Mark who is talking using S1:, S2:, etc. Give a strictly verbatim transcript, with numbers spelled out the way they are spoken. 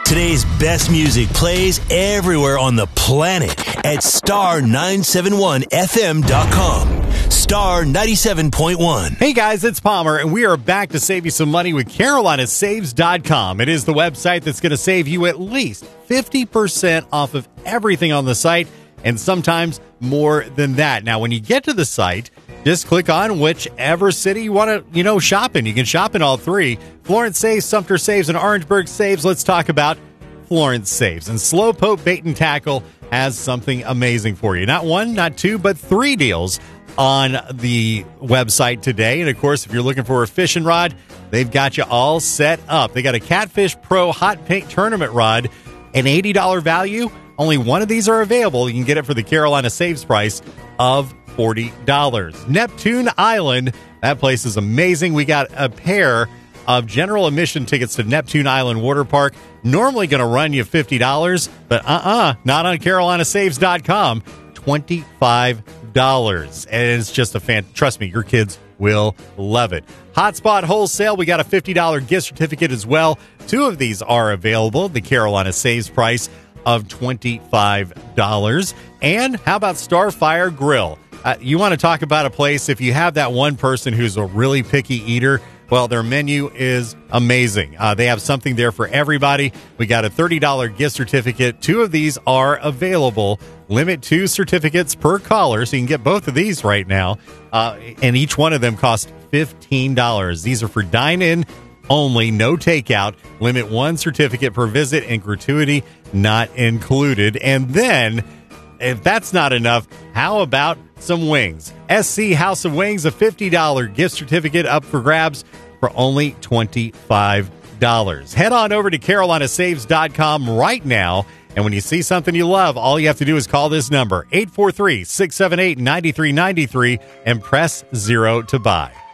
S1: Today's best music plays everywhere on the planet at star nine seven one f m dot com. Star ninety-seven point one.
S2: Hey guys, it's Palmer, and we are back to save you some money with Carolina Saves dot com. It is the website that's going to save you at least fifty percent off of everything on the site, and sometimes more than that. Now, when you get to the site, just click on whichever city you want to, you know, shop in. You can shop in all three. Florence Saves, Sumter Saves, and Orangeburg Saves. Let's talk about Florence Saves. And Slowpoke Bait and Tackle has something amazing for you. Not one, not two, but three deals on the website today. And, of course, if you're looking for a fishing rod, they've got you all set up. They got a Catfish Pro Hot Paint Tournament rod, an eighty dollars value. Only one of these are available. You can get it for the Carolina Saves price of forty dollars. Neptune Island, that place is amazing. We got a pair of general admission tickets to Neptune Island Water Park. Normally going to run you fifty dollars, but uh-uh, not on Carolina Saves dot com. twenty-five dollars. And it's just a fan. Trust me, your kids will love it. Hotspot Wholesale, we got a fifty dollars gift certificate as well. Two of these are available. The Carolina Saves price of twenty-five dollars. And how about Starfire Grill? Uh, you want to talk about a place, if you have that one person who's a really picky eater, well, their menu is amazing. Uh, they have something there for everybody. We got a thirty dollars gift certificate. Two of these are available. Limit two certificates per caller, so you can get both of these right now. Uh, and each one of them costs fifteen dollars. These are for dine-in only, no takeout. Limit one certificate per visit, and gratuity not included. And then, if that's not enough, how about some wings? S C House of Wings, a fifty dollars gift certificate up for grabs for only twenty-five dollars. Head on over to Carolina Saves dot com right now, and when you see something you love, all you have to do is call this number, eight four three, six seven eight, nine three nine three, and press zero to buy.